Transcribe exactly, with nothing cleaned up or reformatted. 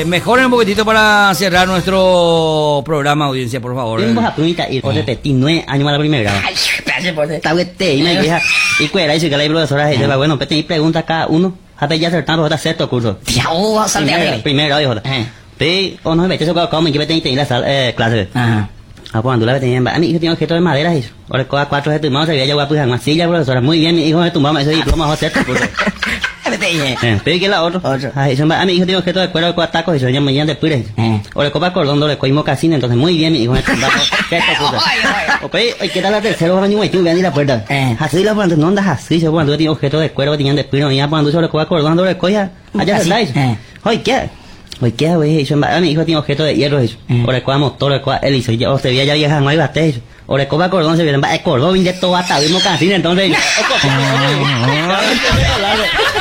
Eh, mejoren un poquitito para cerrar nuestro programa, audiencia, por favor. Vamos a punita y por nueve años más la primera grado. Ay, gracias por Está güete, y me queja. Y cuera, dice que la profesora dice, bueno, pues tenéis preguntas cada uno. Hasta ya acertamos, hasta sexto curso. Dios, vas a Primero, primero, dijo. Pero, o no me metes a como, que me tenéis la sala, eh, clase. Ajá. Ah, pues andula tenía, a mi hijo tiene objeto de madera, hizo. Ahora coja cuatro de tumbado, se veía ya guapo, una silla, profesora. Muy bien, mi hijo de tumbado, ese diploma, va a sexto curso. Eh, pero que la otro. Otro. Ay, son, a mi hijo tiene objeto de cuero de cuatro tacos y se llama mañana de pires. Eh. O le copa cordón, le coimos casino, entonces muy bien, mi hijo de tumbado. Sexto curso. O pues, ¿qué tal la tercera hora ni güey? Tú vean la puerta. Eh. Así la cuando no andas así, se cuando tiene objeto de cuero, tenían de piro, ya cuando sobre copa cordón, doble coya. Allá se dais. Oye, ¿qué? Oye, ¿qué, güey? A mi hijo tiene objeto de hierro, eso. O le copa motor, le copa hélice, o se veía ya vieja, no hay bate, eso. O le copa cordón, se veía, el cordón, de todo hasta mismo casino, entonces.